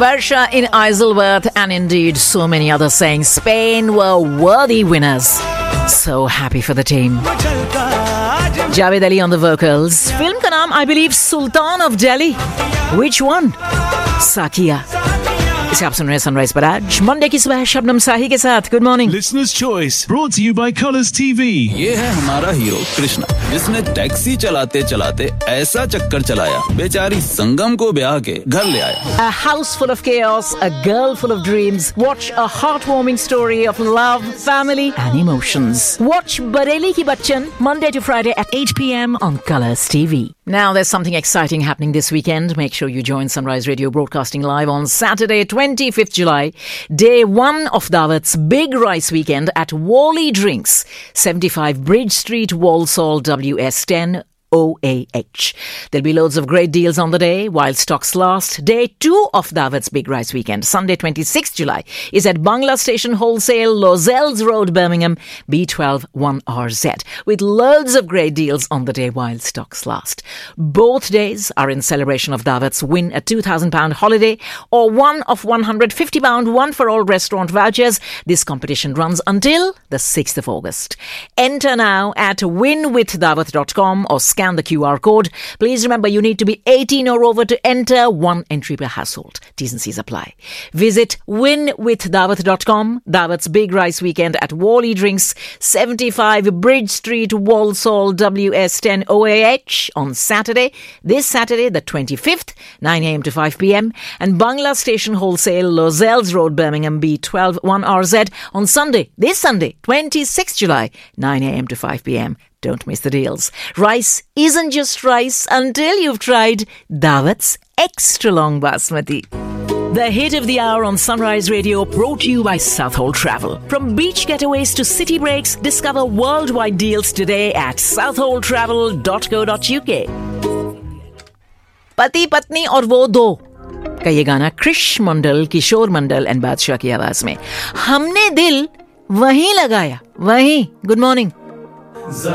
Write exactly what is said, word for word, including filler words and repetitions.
Barsha in Isleworth, and indeed so many other saying Spain were worthy winners. So happy for the team. Javed Ali on the vocals. Film ka naam, I believe, Sultan of Delhi. Which one? Sakia. इसे आप सुन रहे हैं sunrise पर आज Monday की सुबह शबनम साही के साथ. Good morning. Listener's Choice brought to you by Colours T V. ये है हमारा हीरो कृष्णा, जिसने टैक्सी चलाते चलाते ऐसा चक्कर चलाया बेचारी संगम को ब्याह के घर ले आया. A house full of chaos, a girl full of dreams. Watch a heartwarming story of love, family and emotions. Watch Bareli Ki Bachchan Monday to Friday at eight p.m. on Colours T V. Now there's something exciting happening this weekend. Make sure you join Sunrise Radio broadcasting live on Saturday, twenty-fifth July, day one of Dawat's Big Rice Weekend at Wally Drinks, seventy-five Bridge Street, Walsall, W S ten O A H. There'll be loads of great deals on the day while stocks last. Day two of Dawat's Big Rice Weekend, Sunday twenty-sixth July, is at Bangla Station Wholesale, Lozells Road, Birmingham, B twelve one R Z, with loads of great deals on the day while stocks last. Both days are in celebration of Dawat's Win a two thousand pounds holiday or one of one hundred fifty pounds one for all restaurant vouchers. This competition runs until the sixth of August. Enter now at win with dawat dot com or scan the Q R code. Please remember you need to be eighteen or over to enter, one entry per household. T's and C's apply. Visit win with dawat dot com. Dawat's Big Rice Weekend at Wally Drinks, seventy-five Bridge Street, Walsall, W S ten O A H on Saturday. This Saturday, the twenty-fifth, nine a.m. to five p.m. and Bangla Station Wholesale, Lozells Road, Birmingham, B twelve one R Z on Sunday, this Sunday, twenty-sixth July, nine a.m. to five p.m. Don't miss the deals. Rice isn't just rice until you've tried Dawat's Extra Long Basmati. The hit of the hour on Sunrise Radio, brought to you by Southhold Travel. From beach getaways to city breaks, discover worldwide deals today at southhold travel dot co dot uk. पति पत्नी और वो दो का ये गाना कृष मंडल, किशोर मंडल and बादशाह की आवाज में. हमने दिल वहीं लगाया, वहीं. Good morning.